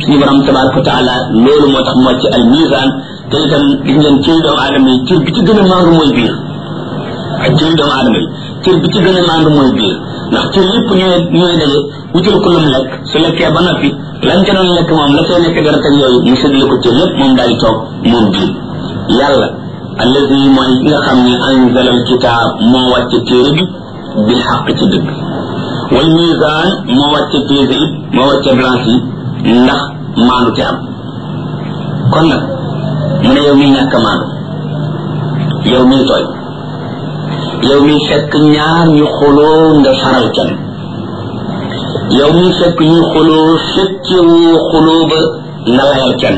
suñu borom tabaraka taala loolu moo tax mu wàcc al mizan te itam gis ngeen ci doomu aadama yi cër bi ci gën a maandu mooy biir ak ci doomu aadama yi cër bi ci gën a maandu mooy biir ndax cër yëpp ñooy daje wutal ko lu mu lekk su lekkee ba noppi lañ ca doon lekk moom la cay nekk dara teg yooyu mu séddale ko cër yëpp moom daal di toog moom biir yàlla allazi mooy nga xam ne anzala al kitaab moo wàcce téere bi bil xaq ci dëgg wal mizan moo wàcce pesé it moo wàcce balance yi ndax maandu te am kon nag mu ne yow mi ñàkk a maandu yow mi tooy yow mi fekk ñaar ñu xuloo nga faral kenn yow mi fekk ñu xuloo fekkewoo xuloo ba nga layal kenn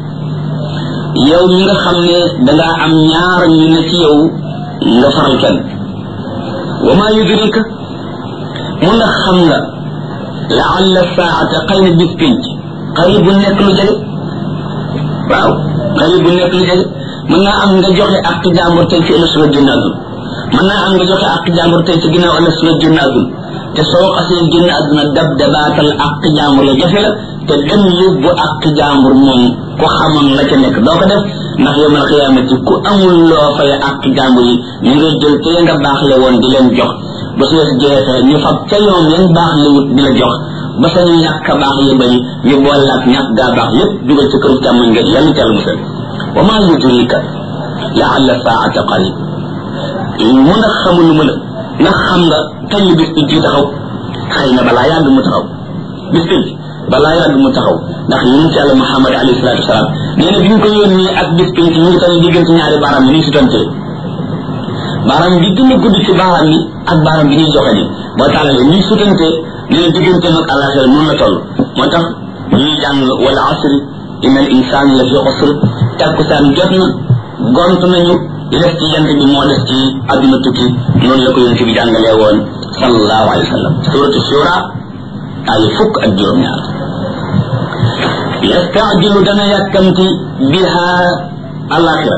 yow mi nga xam ne dangaa am ñaar ñu ne ci yow nga faral kenn wa ma yudrika mun na xam nga laalla saata xëy na bis pinc xarib bu nekk lu jege waaw xarib bu nekk lu jege mën naa am nga joxe ak jàmbur tey ci ëllëg suba génn àdduna mën naa am nga joxe ak jàmbur tey ci ginnaaw ëllëg suba génn àdduna te soo xasee génn àdduna dab dabaatal ak jàmbur la jafe la te dem yóbbu ak jàmbur moom ku xamoon la ca nekk doo ko def ndax yawmal xiyaamati ku amul loo fay ak jàmbur yi ñu ngay jël te nga baax le woon di leen jox ba su jeexee ñu fab ca yoon yan baax le wut di la jox ba sa ñu ñàkk a baax yi bari ñu boole ak ñàkk gaa baax yépp dugal ci këru càmmoñ nga yàlla teel musal wa maa yudrika laalla saata qarib mu ndax xamul lu mu la ndax xam nga kañ bis bi ji taxaw xëy na balaa yàgg mu taxaw bis bi balaa yàgg mu taxaw ndax yonent yàlla Muhammad alayhi salaatu wasalaam nee na bi ñu ko yónnee ak bis bi ñu ngi tamit diggante ñaari baaraam yi ni sutantee baaraam bi gën a gudd ci baaraam yi ak baaraam bi ñuy joxe ni boo tàllalee ni sutantee nee na diggante mag àllaaxira noonu la toll moo tax ñuy jàng wal asri inna al insaan la fi xusr takkusaan jot na gont nañu li des ci jant bi moo des ci adduna tukki noonu la ko yonent bi jàngalee woon sallallahu alayhi wa sallam suratu shura ay fukk ak juróom-ñaar yastaajilu dana yàkkamti biha alaxira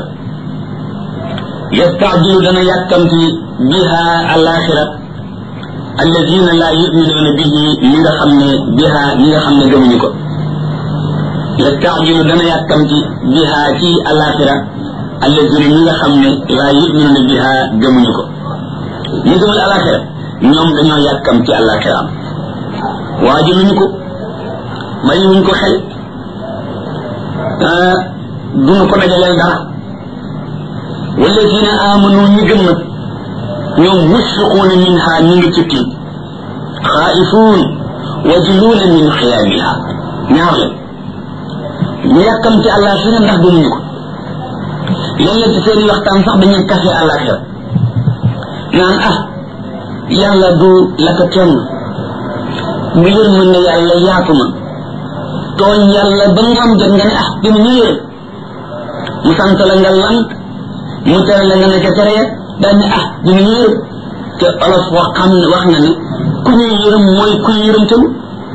yastaajilu dana yàkkamti biha alaxira alladina la yuminuuna bihi ñi nga xam ne biha ñi nga xam ne gëmuñu ko yastaajilu dana yàkkamti biha ci alaxira alladina ñi nga xam ne la yuminuuna biha gëmuñu ko ñi gëmul alaxira ñoom dañoo yàkkamti alaxira waajaluñu ko mayuñu ko xel duñu ko dajaleel dara walladina amanu ñi gëm nag ñoom mushfiquuna minha ñu ngi ci tiit xaa'ifuun wajiluuna min xiyaamiha ñaar la ñu yàkkamti àllaaxira ndax gëmuñu ko léeg-léeg ci seen waxtaan sax dañuy kafe àllaaxira naan yàlla du la ko kenn bu yërmande yàlla yaatu na tooñ yàlla ba nga am jot nga ne dina ñu yërëm mu sant la nga lank mu tere la nga ne ca tere daal ne dina ñu yërëm te olof wax na ne ku ñuy yërëm mooy ku yërëm tam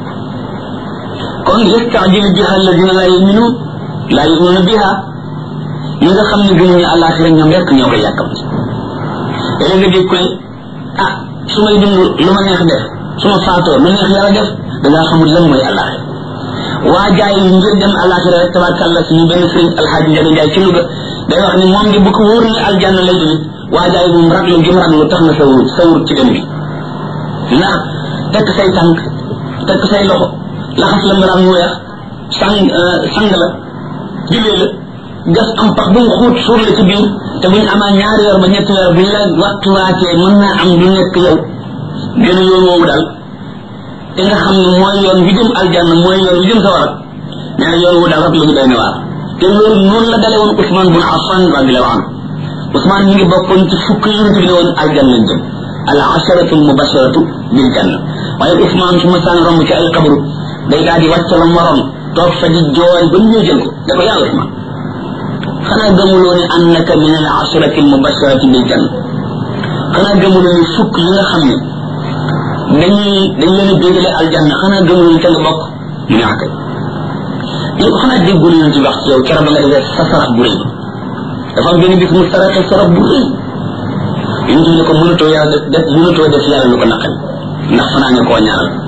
kon yastaajilu biha alladina laa yuminuuna biha ñi nga xam ne gëmuñu àllaaxira ñoom rekk ñoo koy yàkkamti léegi nga dégg ko ne su may dund lu ma neex def su ma faatoo lu neex yàlla def dangaa xamul lan mooy àllaaxira waa jaay yi ngir dem àllaaxira rek tabarkàlla suñu benn sëriñ alxaaji Njaga Njaay ci Louga day wax ni moom de bu ko wóor ne aljanna lay demit waa jaay moom raglu gi mu raglu tax na sawur ci dem bi ndax tekk say tànk tekk say loxo laxas la mbaram mu weex sang la jullee la gas am pax bu mu xuut suur la ci biir te buñ amaa ñaari weer ba ñetti weer buñ la waxtuwaatee mën naa am du nekk yow gën a yoon woowu daal te nga xam ne mooy yoon wi jëm aljanna mooy yoon wi jëm sawara nee na yoon woowu daal rek la ñu doy na waar te loolu noonu la dale woon Ousmane bun Affan radiyallahu anhu Ousmane mi ngi bokkoon ci fukk yonent bi ne woon aljanna lañ jëm al asharatu al mubasharatu bil janna waaye Ousmane su ma saan romb ci ay xabru day daal di wàcc la morom toog fa di jooy ba ñu jël ko da ko yaa Ousmane xanaa gëmuloo ni annaka min al asharati al mubasharati bil janna xanaa gëmuloo ni fukk yi nga xam ne dañ leen a bégale aljanna xanaa gëmuloo ni te nga bokk mu ne akay ñu ko xanaa déggul ñu ci wax ci yow keroog ba nga defee sa sarax bu rëy dafa am benn bis mu saraxe sarax bu rëy ñu ne ko mënatoo def yàlla lu ko naqal ndax fanaa nga koo ñaaral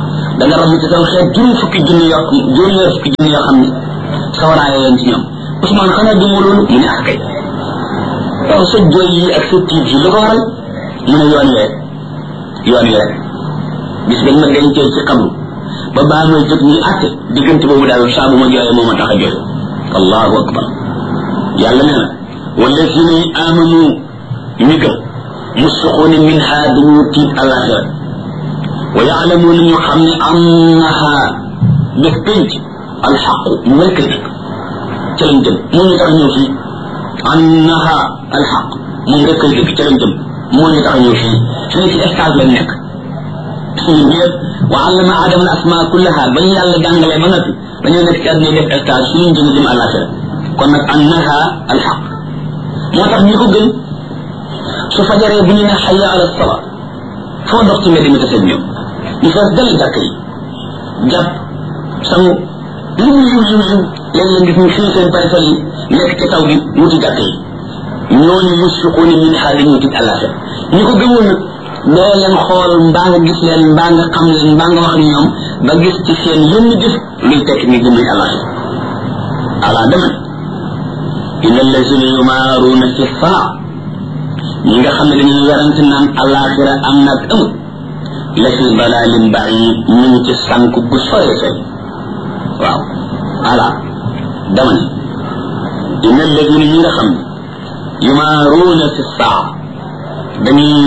da nga ram ci saw xeet juróom fukki junni yoo xam ne sawaraaye leen ci ñoom Ousmane xanaa du loolu mu ne ak kay waaw sa jooy yi ak sa tiit yi lu ko waral mu ne yoon wi rek bis bañ ma dencee ci xabru ba baa may jóg ñuy àtte diggante boobu daal saa bu ma jooyee moo ma tax a jooy allahu akbar yàlla nee na wallazina amanu ñi gëm musfiquuna minha dañu tiit alaxira wa yaalamuuna ñu xam ne annaha bés pénc alxaqu mu rekk nag ca lañ jëm moo ñu tax ñëw fii annaha alxaq moom rekk dëgg ca lañ jëm moo ñu tax ñëw fii fii ci stage lañ nekk suñu ñëpp wa allama adama al asma kullaha ba ñu yàlla jàngalee ba noppi dañoo nekk ci àdduna def stage suñu jëm alaxira kon nag annaha alxaq moo tax ñi ko gën su fajaree bu ñu ne xayya ala sala foo dox ci mbedd mi tase ñoom ñu fees dal jàkk yi jàpp sangu lu mu yiw léeg-léeg gis ñu fii seen parasol yi nekk ci taw bi wuti jàkk yi ñooñu musfiquuna minha dañuy tiit àllaaxira ñi ko gëmul nag doo leen xool mbaa nga gis leen mbaa nga xam leen mbaa nga wax ñoom ba gis ci seen yenn jëf luy tekk ni gëmuy àllaaxira ala demen inna allazina yumaaruuna fi saa ñi nga xam ne dañuy werante naan àllaaxira am na ak amul la fi dalalin baid ñu ngi ci sànk bu sore sore waaw ala dama ne inna alladina ñi nga xam ne yumaaruuna fi saa dañuy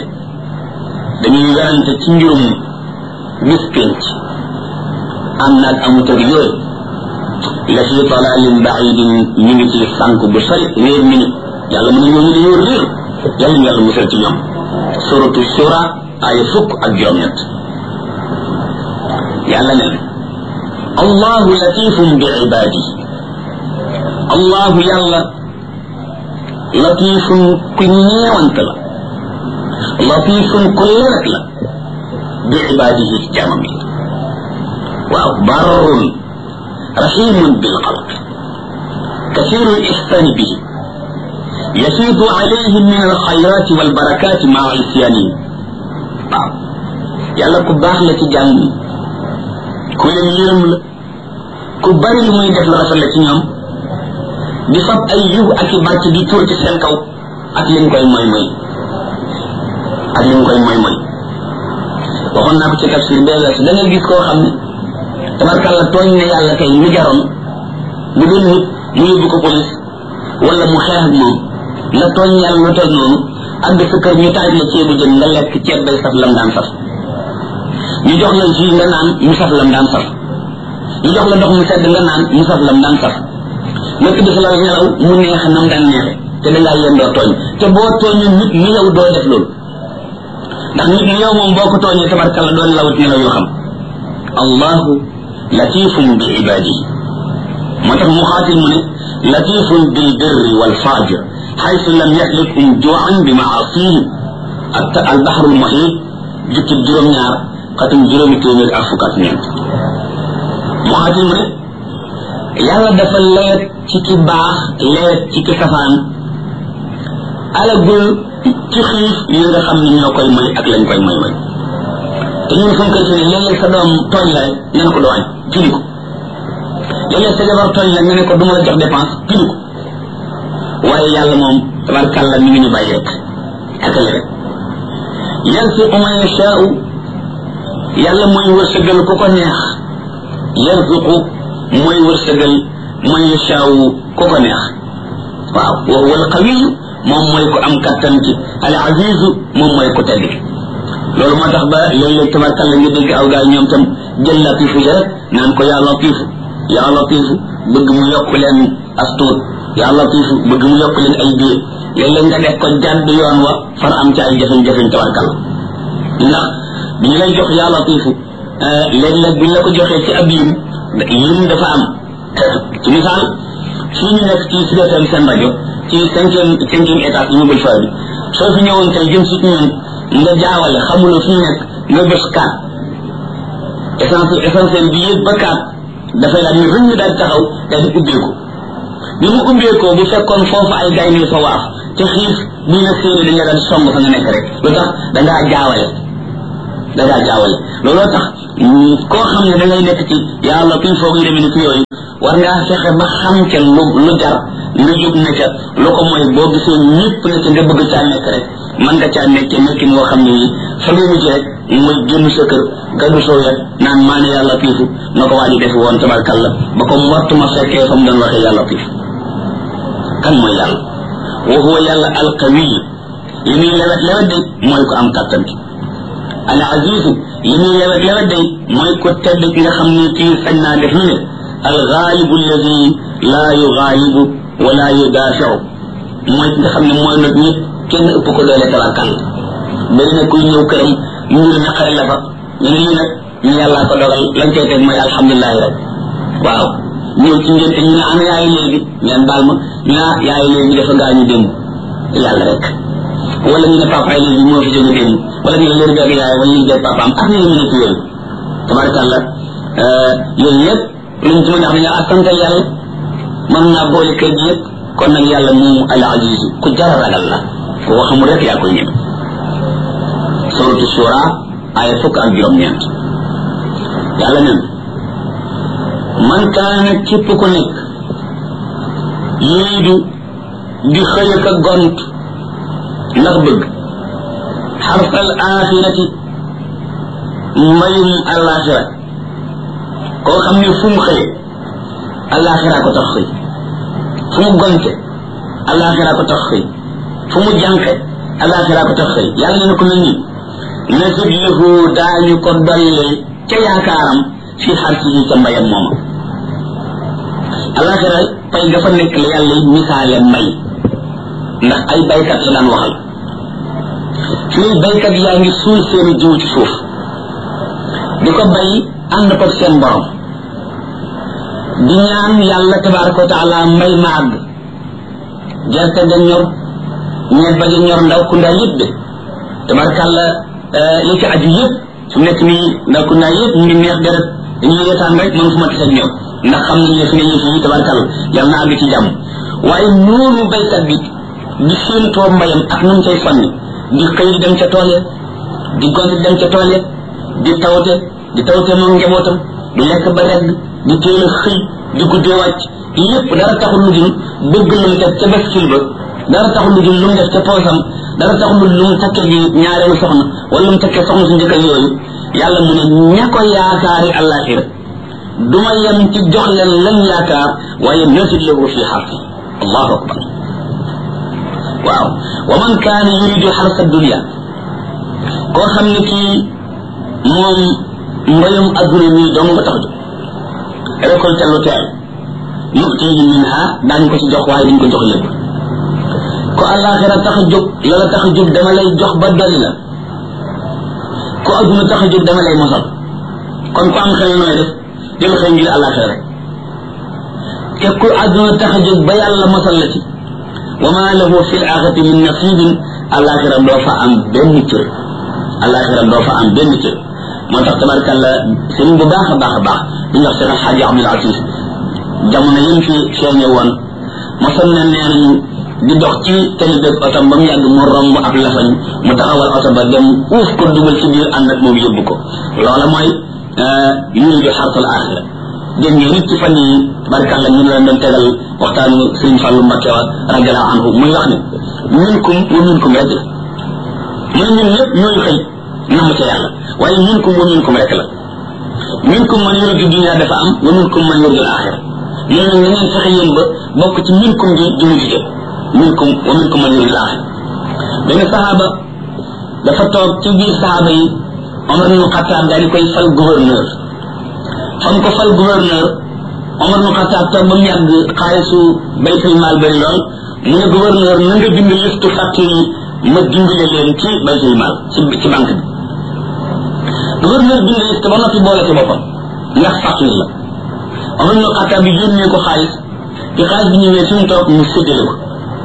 werante ci mbirum bis penc am na ak amut ak yooyu la fi dalalin baidin ñu ngi ci sànk bu sore réer mi ni yàlla mu ne ñooñu dañoo réer yàlla ñu yàlla musal ci ñoom suratu shura aya fukk ak juróom-ñett yàlla ne allahu latifun bi ibadi allahu yàlla latifun ku ñeewant la latifun ku lewet la bi ibadihi ci jaamam yi waaw barrun rahimun bil xalq kathiru l ihsani bihi يفيض عليهم من الخيرات والبركات مع عصيانهم يالا كو باخ لا سي جام كو لين يرم لا كو بري لي موي ديف لا رافال لا سي ñom di fab ay yu ak barke di tour ci sen kaw ak lim koy moy waxon na ko ci tafsir be la da ngay gis ko xamni tabarkalla togn ne yalla kay ni jarom bu doon nit mu yobbu ko police wala mu xeex ak moom la tooñ yàlla lu toll noonu àgg sa kër ñu taaj la ceebu jën nga lekk ceeb bay saf lam daan saf ñu jox la jus nga naan mu saf lam daan saf ñu jox la ndox mu sedd nga naan mu saf lam daan saf nga tëdd sa la nelaw mu neex nam daan neexe te dangaa yendoo tooñ te boo tooñu nit ni yow doo def loolu ndax nit ni yow moom boo ko tooñee tabarkalla doon lawut nelaw yoo xam allahu latifun bi ibadihi moo tax mu xaatil mu ne لطيف بالبر والفاجر حيث لم يهلكهم جوعا بمعاصيه البحر المحيط جبت الجرم نار قتم جرم تيمير أفكات نيانت محاتي من يالا دفا ليت تيكي باخ ليت تيكي سفان على قول تخيف ينغا خمني نيو كوي مي أك لن كوي مي تنين فم كيسيني ليلة سدوم توي لاي نانكو دوان جينيكو léeg-léeg sa jabar tooñ la nga ne ko du ma la jox dépense pinu ko waaye yàlla moom tabarkàlla mi ngi ñu bàyyi rek akale rek yarzuqu man yashaa'u yàlla mooy wërsëgal ku ko neex yarzuqu mooy wërsëgal man yashaa'u ku ko neex waaw wa huwa al qawiyyu moom mooy ko am kattan ci al azizu moom mooy ko tedd loolu moo tax ba léeg-léeg tabarkàlla nga dégg aw gaay ñoom tam jël latifu ja rek naan ko yaa latifu yaa latifu bëgg mu yokk leen astuut yaa latifu bëgg mu yokk leen ay biir léeg-léeg nga def ko jàdd yoon wa far am ci ay jafe-jafe tabarkal ndax bi ñu lay jox yaa latifu léeg-léeg bu ñu la ko joxee ci ab lim dafa am ci misaal fii ñu nekk ci Sud-FM seen rajo ci cinquième étage immeuble fa bi soo fi ñëwoon tey jëm si ñun nga jaawale xamuloo fi ñu nekk nga bés 4 essentiel bi yëpp ba 4 dafay daal ni rëñ daal taxaw daal di ubbeeku bi mu ubbeekoo bu fekkoon foofu ay gay ne fa waaf te xiif bu ñu la séenee dañ la daan song fa nga nekk rek lu tax dangaa jaawale looloo tax koo xam ne da ngay nekk ci yàlla kuy foog yu demee ni ki yooyu war ngaa fexe ba xam ca lu jar lu jub ne ca lu ko mooy boo gisee ñëpp ne ca nga bëgg caa nekk rek man nga caa nekk nekkin woo xam ne yi fa muy mujj rek mooy génn sa kër gàddu soo yet naan maa ne yàlla piifu na ko waaji def woon tabarkalla ba ko mbott ma fekkee fa mu doon waxee yàlla piifu kan mooy yàlla wa huwa yàlla alqawiy li muy lewet lewet day mooy ko am kàttan gi al azizu li muy lewet lewet day mooy ko tedd ki nga xam ne kii sañ naa def lu ne al gaalibu alladi laa yugaalibu wala yudaafiu mooy ki nga xam ne mooy nag ñëpp kenn ëpp ko doole tabarkalla bari na kuy ñëw këram mbir naqari la fa ñu ne lii nag ñu yàllaa ko dogal lañ koy teg mooy alhamdulilahi rek waaw ñëw ci ngénte ñu ne ana yaayu léegi ngeen baal ma ñu ne yaayu léegi dafa gaañu démb yàlla rek wala ñu ne papa léegi moo fi jóge démb wala ñu ne léegi dëgg yaay wala ñu dee papaam ak ñu ne ci yooyu tabarkalla yooyu yëpp luñ ci mën a xam ne ak santal yàlla mën naa boole kër gi yëpp kon nag yàlla moom al aziz ku jar a ragal la ku waxamul rek yaa koy ñëw suratu shura aya fukk ak juróom-ñeent yàlla nen man kaana képp ku nekk yuriidu di xëy ak gont ndax bëgg xarfal axirati mbayum alaxira koo xam ne fu mu xëye alaxira ko tax xëy fu mu gonte alaxira ko tax xëy fu mu jànqe alaxira ko tax xëy yàlla ne ko mel nii nasib lahu daañu ko dolle ca yaakaaram fi xarsihi ca mbayam mooma alaxira pay dafa nekk la yàlla misaale mbay ndax ay baykat la daan waxal fii baykat yaa ngi suul seeni jiw ci suuf di ko bay ànd ko seen borom di ñaan yàlla tabaraka wa taala mbay ma àgg gerte ga ñor ñebba ja ñor ndaw ku ndaa yëpp de tabarakàlla li ci aju yëpp su nekk nii ndaw ku ndaa yëpp ñu ngi neex deret dañuy reetaan rek mënu fu ma tase ak ñoom ndax xam nañu ne fi ne yëf yi tabarakàlla yàlla na àgg ci jàmm waaye noonu baykat bi di séentoo mbayam ak nu mu cay sonni di xëy di dem ca tool ya di gont di dem ca tool ya di tawte moom njabootam di lekk ba regg di teel a xëy di guddee wàcc yépp dara taxul lu dul bëgg lu mu def ca baskil ba dara taxul lu dul lu mu def ca poosam dara taxul lu mu takkee ji ñaareelu soxna wala lu mu takkee soxna su njëkk ak yooyu yàlla mu ne ña ko yaakaari àllaaxira duma yem ci jox leen lañ yaakaar waaye nasid lahu fi xarfi allahu akbar waaw wa man kaana yuridu xarsa dunia koo xam ne kii moom mbayum adduna mi dong nga tax jóg récolte lu teel nutihi minha daañu ko ci jox waaye duñ ko jox lépp ko àllaaxira tax a jóg la la tax a jóg dama lay jox ba dolli la ko adduna tax a jóg dama lay mosal kon ko am xel nooy def jël xëy ngir àllaaxira rek te ku adduna tax a jóg ba yàlla mosal la ci wa ma lahu fi l-aaxirati min nasiibin àllaaxira doo fa am benn cër àllaaxira doo fa am benn cër moo tax tabarkalla sëriñ bu baax a baax a baax di nga Seex Alxaaji Abdul Asiis jamono yim fi feeñe woon mosoon na nee nañu di dox ci tali beeg otom ba mu yàgg mu romb ab lafañ mu taxawal oto ba dem uuf ko dugal ci biir ànd ak moom yóbbu ko loola mooy yuridu xarsal aaxira dégg ngeen nit ci fan yi tabarkalla ñu leen doon tegal waxtaanu sëriñ Fallu Mbakke wa radiallahu anhu muy wax ne minkum wa minkum rek la mu ne ñun ñëpp ñooy xëy namm ca yàlla waaye minkum wa minkum rek la minkum man yuridu dunya dafa am wa minkum man yuridu al-axira ñun nag na ngeen fexe yéen ba bokk ci minkum ji di mujj jëm minkum wa minkum man yuridu al-axira benn saxaaba dafa toog ci biir saxaaba yi Omar ibn Xattaab daal di koy fal gouverneur fam ko fal gouverneur Omar ibn Xattaab toog ba mu yàgg xaalisu baytul maal bari lool mu ne gouverneur na nga bind listu facture yi ma dimbale leen ci baytul maal ci banque bi gouverneur bind liste ba noppi boole ci boppam ndax facture la Omar ibn Xattaab bi yónnee ko xaalis bi xaalis bi ñëwee fi mu toog mu séddale ko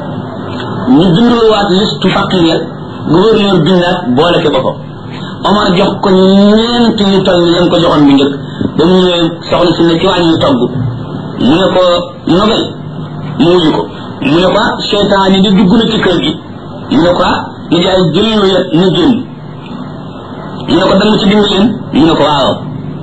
ñu binduluwaat liste facture ya gouverneur bindaat boole ci boppam Omar jox ko ñeent yu toll ni leen ko joxoon bu njëkk ba mu ñëwee soxna si ne ci wàññi ñu togg mu ne ko nobel mu wuyu ko mu ne ko seytaan yi di dugg na ci kër gi mu ne ko ni jaay jël lu yet na génn mu ne ko dama ci dimbali leen mu ne ko waaw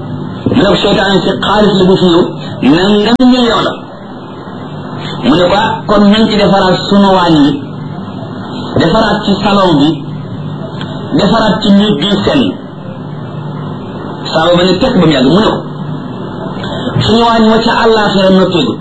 mu ne ko seytaane si xaalis la bu fi ñëw nangam million la mu ne ko kon nañ ci defaraat sunu waañ yi defaraat ci salon bi defaraat ci nit bi sell saaba ba ne tekk ba mu yàgg mu ne ko suñu waañ wa ca àllaaxira noppeegu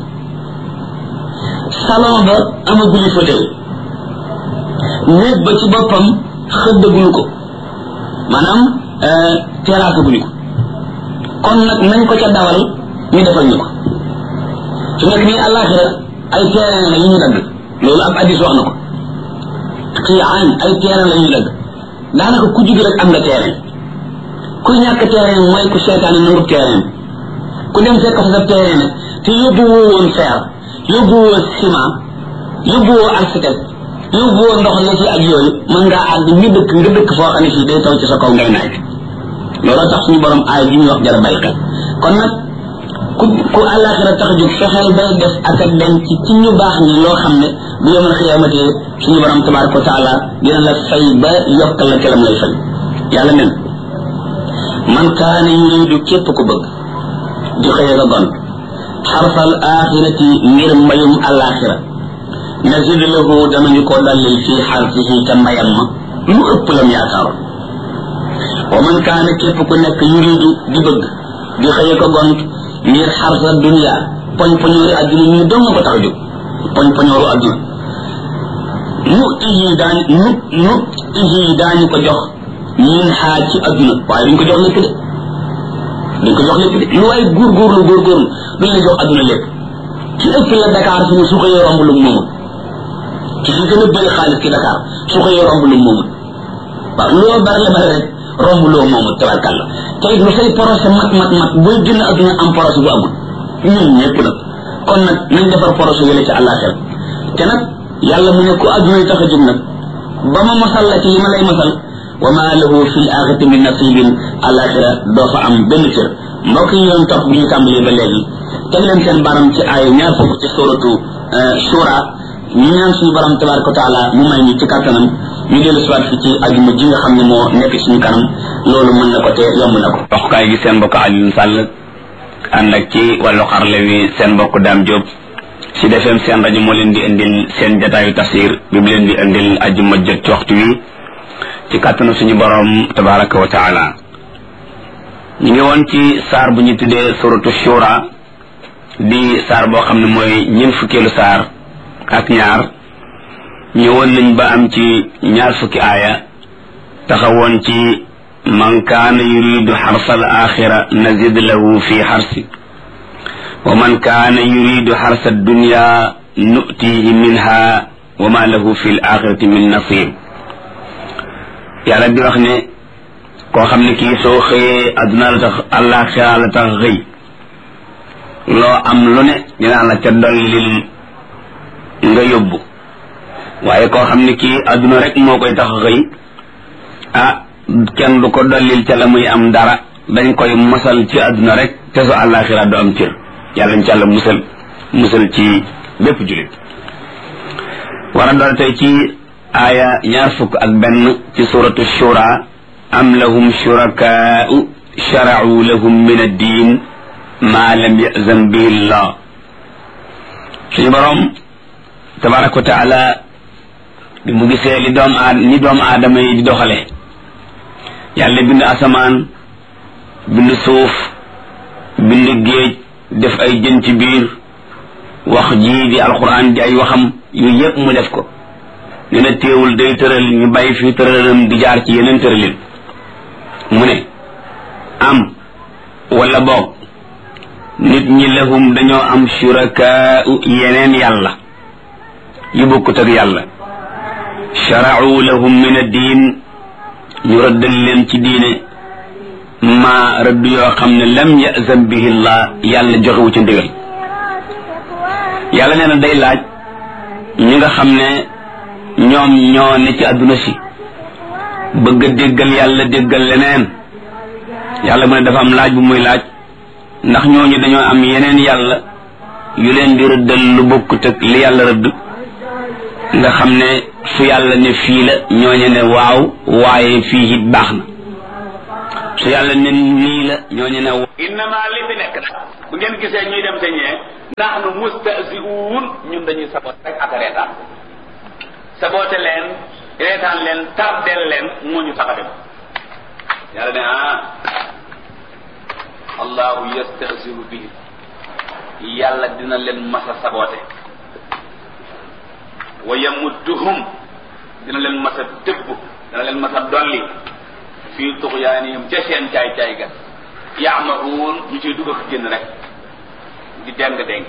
salon ba amaguli fauteuil néeg ba ci boppam xëddaguñu ko maanaam terrasse guñu ko kon nag nañ ko ca dawal ñu defal ñu ko su nekk nii àllaaxira ay terrain la yu ñu dagg loolu ab addis wax na ko xiyaan ay terrain la yu ñu dagg daanaka ku jug rek am nga terrain ku ñàkk terrain mooy ku seetaane nangu terrain ku dem fekk fa sa terrain nag te yóbbu woo woon fer yóbbu woo ciment yóbbu woo architecte yóbbu woo ndox la ci ak yooyu mën ngaa àgg ñu dëkk nga dëkk foo xam ne fii day taw ci sa kaw ngay naaj looloo tax suñu borom aay bi ñuy wax jar bàyyi xel kon nag ku àllaaxira tax jóg fexeel bay def ak a dem ci ñu baax ñi loo xam ne bu yomal xiyaamate suñu borom tabaraka wa taala dina la fay ba yokkal la kelam lay fay yàlla nen man kaana yuridu képp ku bëgg di xëye nga gon xarfal axirati ngir mbayum àllaaxira nazid lahu danañu ko dallil fii xarfihi ca mbayam ma lu ëpp lam yaakaaroon wa man kaana képp ku nekk yuridu di bëgg di xëye ko gont ngir xarfa dunia poñ poñoori adduna ñu dong ko tax a jóg poñ poñooru adduna nu ihi daañu ko jox min xaa ci adduna waaye duñ ko jox lépp de duñ ko jox lépp de lu waay góorgóorlu duñ la jox adduna lépp ci ëpp la Dakar fi mu su xëyee romb lu moomul ci fi gën a bëri xaalis ci Dakar su xëyee romb lu moomul waaw loo bari la bari rek romb loo moomul tabarkàlla te it lu say projet mat booy génn adduna am projet bu amul ñun ñëpp nag kon nag nañ defar projet yële ci àllaaxira te nag yàlla mu ne ku adduna yi tax a jóg nag ba ma masal la ci li ma lay masal wa ma lahu fil axirati min nasibin àllaaxira doo fa am benn cër mbokk yi yoon topp bi ñu tàmbalee ba léegi teg leen seen baram ci ay ñaar fukk ci suratu shura ñu ñaan suñu borom tabaraka wa taala mu may ñu ci kàttanam ñu dellu siwaat fi ci ajuma ji nga xam ne moo nekk suñu kanam loolu mën na ko te yomb na ko waxukaay gi seen mbokk Alioune Sall ànd ak ci wàllu xarle wi seen mbokk Dame Diop si defeem seen rajo moo leen di indil seen jataayu tafsir bi mu leen di indil ajuma jot ci waxtu wi ci kàttanu suñu borom tabaraka wa taala ñu ngi woon ci saar bu ñu tuddee suratu shura di saar boo xam ne mooy ñeent fukkeelu saar ak ñaar ñëwoon nañ ba am ci ñaar fukki aaya taxawoon ci man kaana yuridu xarsa al axira nazid lahu fi xarsi wa man kaana yuridu xarsa addunya nutihi minha wa ma lahu fi l axirati min nasib yàlla di wax ne koo xam ne kii soo xëyee adduna la tax àllaaxira la tax xëy loo am lu ne dinaa la ca dollil nga yóbbu waaye koo xam ne kii adduna rek moo koy tax xëy kenn du ko dollil ca la muy am dara dañ koy mosal ci adduna rek te su àllaaxira du am cër yàlla ñu ci àlla musal ci bépp julit war a doon tey ci aaya ñaar fukk ak benn ci suratu shura am lahum shurakaa'u shara'u lahum min ad-din ma lam ya'zan bihi Allah suñu borom tabaraka wa taala di mu gisee ni doomu aadama yi di doxale yàlla bind asamaan bind suuf bind géej def ay jën ci biir wax ji di alquran di ay waxam yooyu yëpp mu def ko nee na teewul day tëral ñu bàyyi fi tëralam di jaar ci yeneen tëralin mu ne am wala boog nit ñi lahum dañoo am shurakaa'u yeneen yàlla yu bokkut ak yàlla shara'u lahum min ad-diin ñu rëddal leen ci diine ma rëdd yoo xam ne lam ya'zan bihi Allah yàlla joxewu ci ndigal yàlla nee na day laaj ñi nga xam ne ñoom ñoo ne ci àdduna si bëgg a déggal yàlla déggal leneen yàlla mu ne dafa am laaj bu muy laaj ndax ñooñu dañoo am yeneen yàlla yu leen di rëddal lu bokkut ak li yàlla rëdd nga xam ne fu yàlla ne fii la ñooñu ne waaw waaye fii it baax na su yàlla ne nii la ñooñu ne innama li fi nekk nag bu ngeen gisee ñuy dem sañee nahnu mustahzi'un ñun dañuy saboot rek ak reetaan saboote leen reetaan leen tardel leen moo ñu tax a dem yàlla ne allahu yastahzi'u bihi yàlla dina leen masa saboote wa yamudduhum dina leen masa dëbb dina leen masa dolli fii tuxyaanihim ca seen caay-caay ga yaamahuun ñu ciy dugg ak génn rek di déng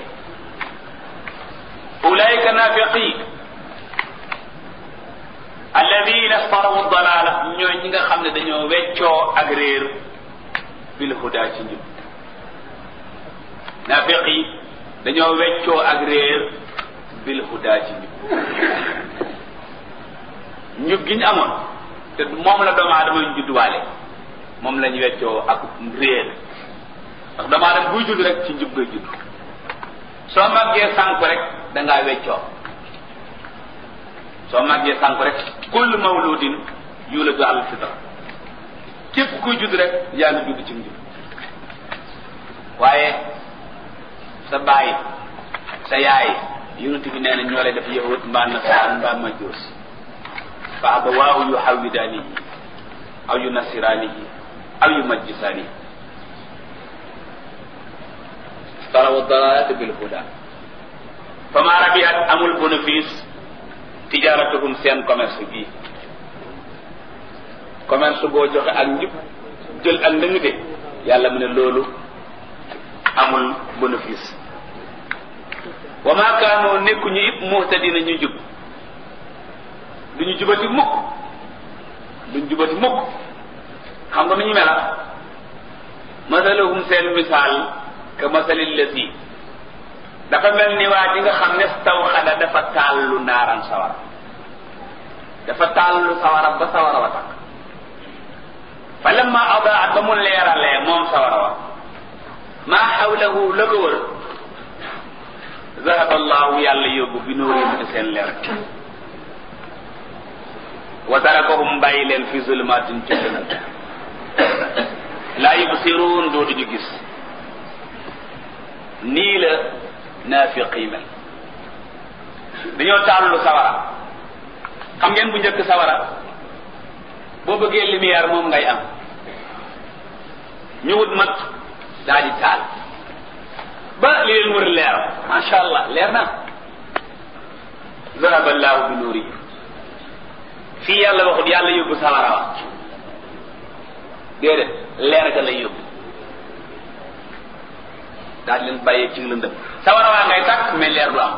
ulaika nafiqi alladina starawu dalala ñooy ñi nga xam ne dañoo weccoo ak réer bil huda ci njub nafiqi dañoo weccoo ak réer bil huda ci njub gi ñu amoon te moom la doomu aadama ñu judduwaale moom lañu weccoo ak réer ndax doomu aadama buy judd rek ci njub ngay judd soo màggee sànku rek dangaa weccoo soo màggee sànku rek kullu mawludin yuladu ala fitra képp kuy judd rek yaa ngi judd ci njub waaye sa baay sa yaay yonent bi nee na ñoo lay def yahud mbaa nasaraan mbaa majuus fa abawaahu yuhawwidaanihi aw yunassiraanihi aw yumajjisaanihi istarawu dalalata bil huda fama rabihat amul bénéfice tijaratuhum seen commerce bii commerce boo joxe ak njub jël ak ndëng de yàlla mu ne loolu amul bénéfice wa ma kaanoo nekkuñu it muhtadina ñu jub duñu jubati mukk xam nga nu ñu mela masaluhum seen misaal ka masalil lati dafa mel ni waa ji nga xam ne stawxada dafa taallu naaran sawara dafa taallu sawara ba sawara wa takk fa lamma adaat ba mu leeralee moom sawara wa maa xawlahu la ko wër zahaba allahu yàlla yóbbu bi nuurihim seen leer wa tarakahum bàyyi leen fi zulumatin ci lëndëm laa yubsiruun dootuñu gis nii la naafiqi mel dañoo taallu sawara xam ngeen bu njëkk sawara boo bëggee lumière moom ngay am ñu wut mat daa di taal ba li leen wër leer masha Allah leer na zahaba allahu bi nuurihim fii yàlla waxut yàlla yóbbu sawara wa déedéet leer ga lay yóbbu daal leen bàyyee ci lëndëm sawara waa ngay tàkk mais leer du am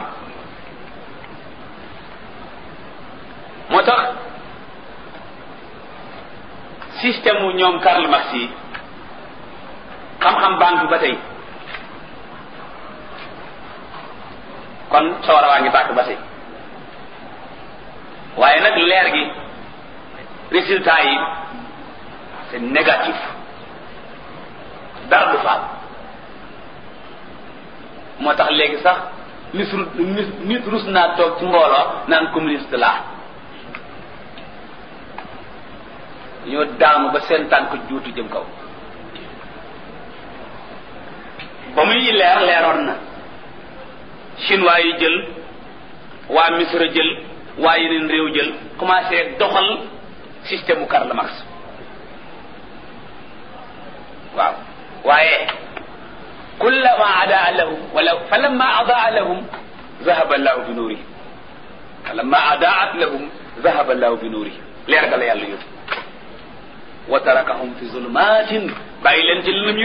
moo tax système wu ñoom Karl Marx yi xam-xam banque ba tey kon sawara waa ngi tàkk ba tey waaye nag leer gi résultat yi c'est négatif dara du faal moo tax léegi sax nit rus naa toog ci mbooloo naan communiste laa ñoo daanu ba seen tànk juutu jëm kaw ba muy leeroon na chinois yi jël waa Misra jël waa yeneen réew jël commencé doxal système u Karl Marx waaw waaye kullama adaa lahum wala falamma adaa lahum zahaba allahu bi nuurihim falamma adaat lahum zahaba allahu bi nuurihim leer ga la yàlla yóbbu wa tarakahum fi zulumatin bàyyi leen ci lëndëm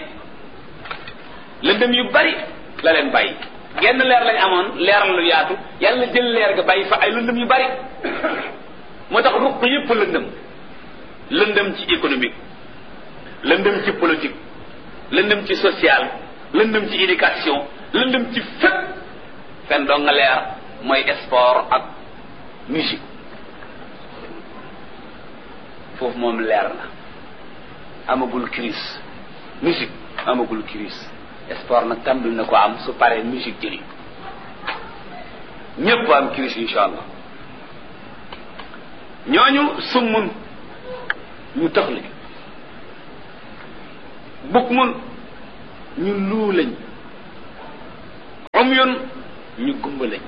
yu bëri la leen bàyyi genn leer lañ amoon leer lu yaatu yàlla jël leer ga bàyyi fa ay lëndëm yu bëri moo tax ruq yëpp lëndëm ci économique lëndëm ci politique lëndëm ci social lëndëm ci éducation lëndëm ci fépp fen doo nga leer mooy sport ak musique foofu moom leer na amagul crise musique amagul crise sport nag tàmbali na ko am su paree musique jëli ñépp am crise insha allah ñooñu summun ñu tëxli bukmun ñu luu lañ umyun ñu gumba lañ